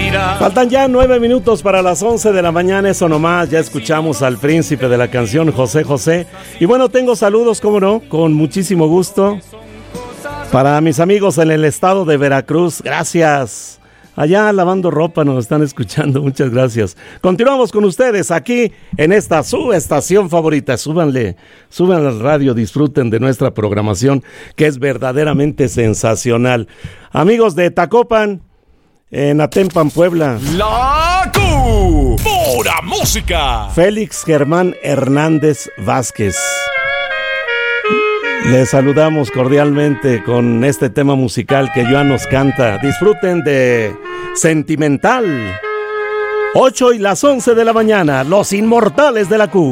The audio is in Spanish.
Faltan ya 9 minutos para las 11 de la mañana, eso nomás. Ya escuchamos al príncipe de la canción, José José. Y bueno, tengo saludos, cómo no, con muchísimo gusto para mis amigos en el estado de Veracruz. Gracias. Allá lavando ropa nos están escuchando, muchas gracias. Continuamos con ustedes aquí en esta su estación favorita. Suban al radio, disfruten de nuestra programación que es verdaderamente sensacional. Amigos de Tacopan, en Atempan, Puebla. La Q, pura música. Félix Germán Hernández Vázquez. Les saludamos cordialmente con este tema musical que Joan nos canta. Disfruten de Sentimental. 8 y las 11 de la mañana, los inmortales de la Q.